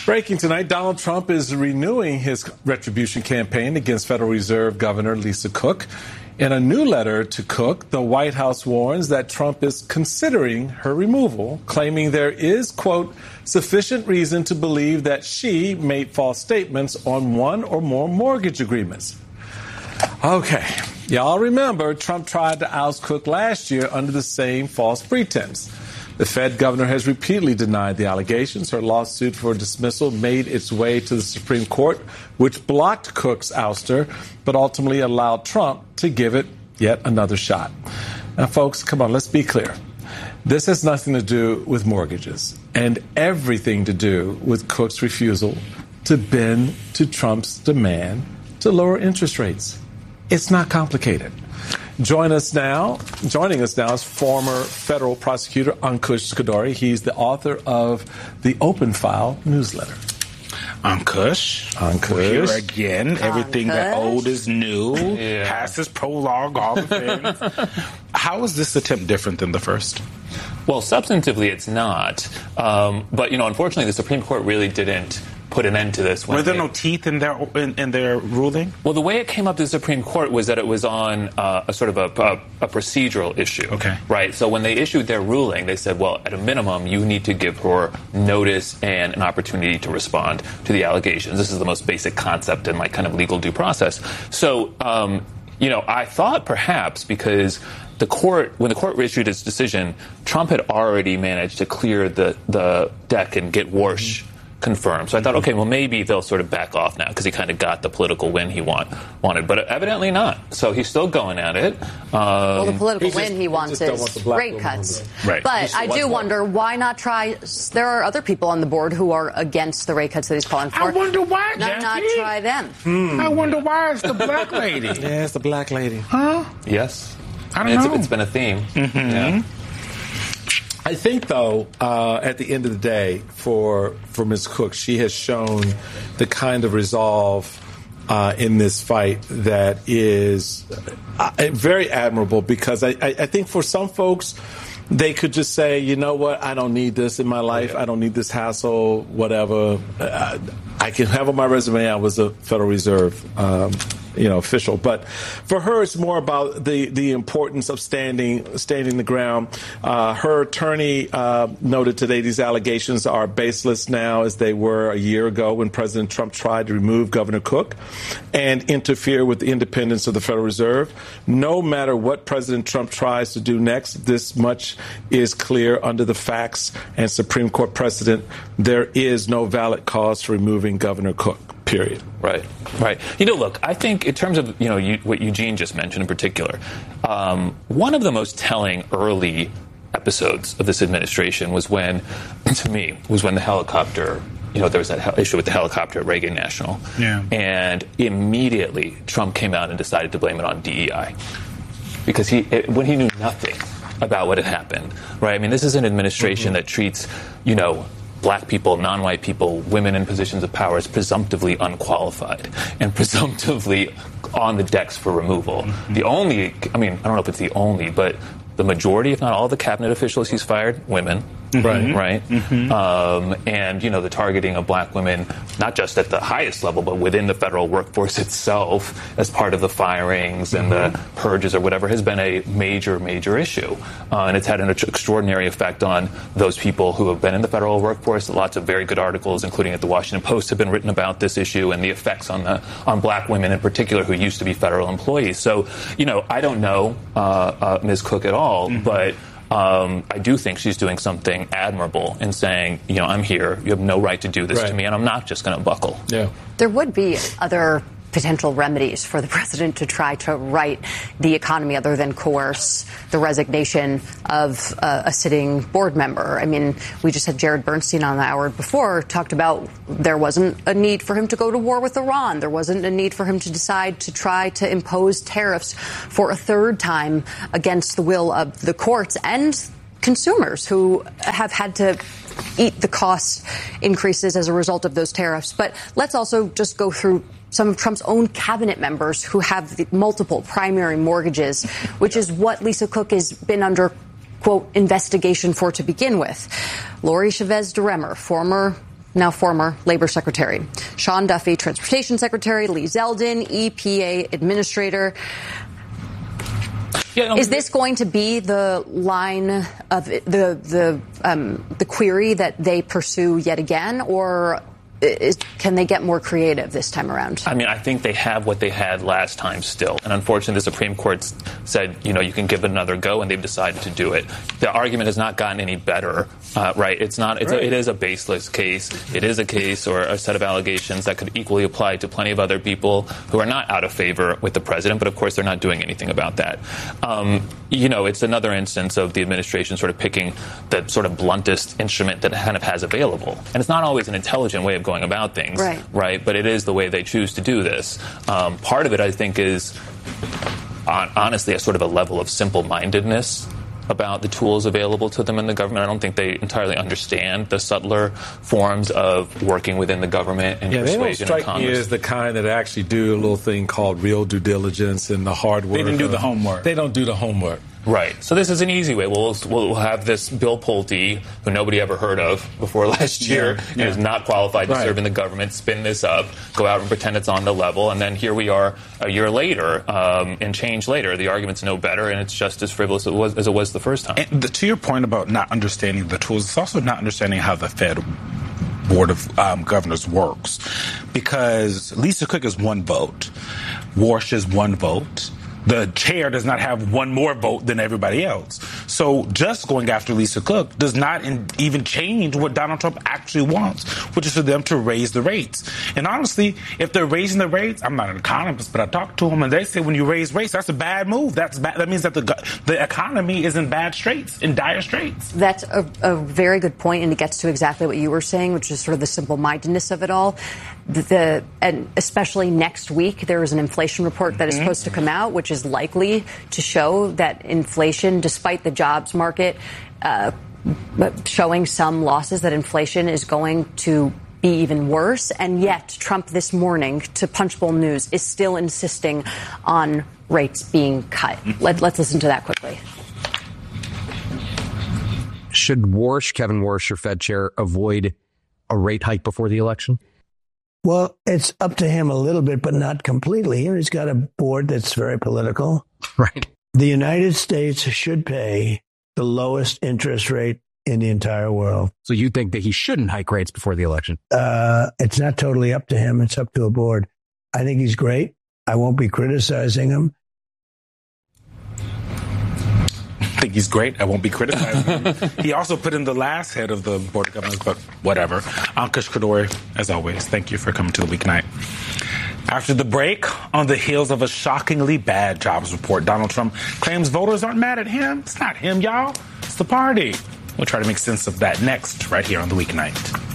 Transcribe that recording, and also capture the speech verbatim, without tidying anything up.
Breaking tonight, Donald Trump is renewing his retribution campaign against Federal Reserve Governor Lisa Cook. In a new letter to Cook, the White House warns that Trump is considering her removal, claiming there is, quote, sufficient reason to believe that she made false statements on one or more mortgage agreements. Okay, y'all remember Trump tried to oust Cook last year under the same false pretense. The Fed governor has repeatedly denied the allegations. Her lawsuit for dismissal made its way to the Supreme Court, which blocked Cook's ouster, but ultimately allowed Trump to give it yet another shot. Now, folks, come on, let's be clear. This has nothing to do with mortgages and everything to do with Cook's refusal to bend to Trump's demand to lower interest rates. It's not complicated. Join us now. Joining us now is former federal prosecutor Ankush Khardori. He's the author of the Open File newsletter. Ankush, Ankush. We're here again. Ankush. Everything that old is new. Yeah. Past is prologue, all the things. How is this attempt different than the first? Well, substantively, it's not. Um, but, you know, unfortunately, the Supreme Court really didn't put an end to this. When Were there they, no teeth in their in, in their ruling? Well, the way it came up to the Supreme Court was that it was on uh, a sort of a, a, a procedural issue. Okay. Right? So when they issued their ruling, they said, well, at a minimum, you need to give her notice and an opportunity to respond to the allegations. This is the most basic concept in, like, kind of legal due process. So, um, you know, I thought perhaps because the court, when the court issued its decision, Trump had already managed to clear the, the deck and get Warsh confirmed. So I thought, okay, well, maybe they'll sort of back off now because he kind of got the political win he want, wanted. But evidently not. So he's still going at it. Um, well, the political he win just, he wants he is rate cuts. Right. But I do wonder, why not try... There are other people on the board who are against the rate cuts that he's calling for. I wonder why, Why Jackie? not try them? Hmm. I wonder why it's the black lady. Yeah, it's the black lady. Huh? Yes. I don't it's, know. it's been a theme. Mm-hmm. Yeah. I think, though, uh, at the end of the day, for for Miz Cook, she has shown the kind of resolve uh, in this fight that is uh, very admirable, because I, I, I think for some folks, they could just say, you know what, I don't need this in my life. I don't need this hassle, whatever. Uh, I can have on my resume I was a Federal Reserve um, you know, official. But for her, it's more about the, the importance of standing standing the ground. Uh, her attorney uh, noted today these allegations are baseless now, as they were a year ago when President Trump tried to remove Governor Cook and interfere with the independence of the Federal Reserve. No matter what President Trump tries to do next, this much is clear under the facts and Supreme Court precedent. There is no valid cause for removing Governor Cook. Period. Right, right. You know, look, I think in terms of, you know, you, what Eugene just mentioned in particular, um, one of the most telling early episodes of this administration was when, to me, was when the helicopter, you know, there was that he- issue with the helicopter at Reagan National. Yeah. And immediately Trump came out and decided to blame it on D E I. Because he, it, when he knew nothing about what had happened, right? I mean, this is an administration mm-hmm. that treats, you know, black people, non-white people, women in positions of power as presumptively unqualified and presumptively on the decks for removal. Mm-hmm. The only, I mean, I don't know if it's the only, but the majority, if not all, the cabinet officials he's fired, women. Mm-hmm. Right? Mm-hmm. Um, and, you know, the targeting of black women, not just at the highest level, but within the federal workforce itself as part of the firings and mm-hmm. the purges or whatever, has been a major, major issue. Uh, and it's had an extraordinary effect on those people who have been in the federal workforce. Lots of very good articles, including at the Washington Post, have been written about this issue and the effects on the on black women in particular who used to be federal employees. So, you know, I don't know uh, uh, Miz Cook at all, mm-hmm. but Um, I do think she's doing something admirable in saying, you know, I'm here. You have no right to do this right. to me, and I'm not just going to buckle. Yeah. There would be other potential remedies for the president to try to right the economy other than coerce the resignation of uh, a sitting board member. I mean, we just had Jared Bernstein on the hour before, talked about there wasn't a need for him to go to war with Iran. There wasn't a need for him to decide to try to impose tariffs for a third time against the will of the courts and consumers who have had to eat the cost increases as a result of those tariffs. But let's also just go through some of Trump's own cabinet members who have the multiple primary mortgages, which is what Lisa Cook has been under, quote, investigation for to begin with. Lori Chavez DeRemer, former now former Labor Secretary. Sean Duffy, Transportation Secretary. Lee Zeldin, E P A Administrator. Yeah, no, is this going to be the line of the the um, the query that they pursue yet again, or is, can they get more creative this time around? I mean, I think they have what they had last time still. And unfortunately, the Supreme Court said, you know, you can give it another go, and they've decided to do it. The argument has not gotten any better, uh, right? It's not. It's right. A, it is a baseless case. It is a case or a set of allegations that could equally apply to plenty of other people who are not out of favor with the president. But, of course, they're not doing anything about that. Um, you know, it's another instance of the administration sort of picking the sort of bluntest instrument that it kind of has available. And it's not always an intelligent way of going about things, right? right? But it is the way they choose to do this. Um, part of it, I think, is on, honestly a sort of a level of simple-mindedness about the tools available to them in the government. I don't think they entirely understand the subtler forms of working within the government and yeah, persuasion. They don't strike in Congress. me as the kind that actually do a little thing called real due diligence and the hard work. They didn't do the homework. They don't do the homework. Right. So this is an easy way. We'll, we'll have this Bill Pulte, who nobody ever heard of before last year, yeah, yeah. and is not qualified to right. serve in the government, spin this up, go out and pretend it's on the level, and then here we are a year later, um, and change later. The argument's no better, and it's just as frivolous as it was, as it was the first time. And the, to your point about not understanding the tools, it's also not understanding how the Fed Board of um, Governors works, because Lisa Cook is one vote, Warsh is one vote. The chair does not have one more vote than everybody else. So just going after Lisa Cook does not in, even change what Donald Trump actually wants, which is for them to raise the rates. And honestly, if they're raising the rates, I'm not an economist, but I talked to them, and they say when you raise rates, that's a bad move. That's bad. That means that the the economy is in bad straits, in dire straits. That's a, a very good point, and it gets to exactly what you were saying, which is sort of the simple-mindedness of it all. The, the and especially next week, there is an inflation report that is supposed to come out, which is likely to show that inflation, despite the jobs market uh, showing some losses, that inflation is going to be even worse. And yet Trump this morning, to Punchbowl News, is still insisting on rates being cut. Let, let's listen to that quickly. Should Warsh, Kevin Warsh, your Fed chair, avoid a rate hike before the election? Well, it's up to him a little bit, but not completely. Here he's got a board that's very political. Right. The United States should pay the lowest interest rate in the entire world. So you think that he shouldn't hike rates before the election? Uh, it's not totally up to him. It's up to a board. I think he's great. I won't be criticizing him. I think he's great. I won't be criticizing him. He also put in the last head of the Board of Governors, but whatever. Ankush Khardori, as always, thank you for coming to the weeknight. After the break, on the heels of a shockingly bad jobs report, Donald Trump claims voters aren't mad at him. It's not him, y'all. It's the party. We'll try to make sense of that next, right here on the weeknight.